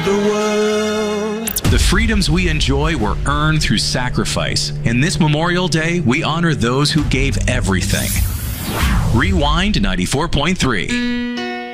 The freedoms we enjoy were earned through sacrifice. And this Memorial Day, we honor those who gave everything. Rewind 94.3.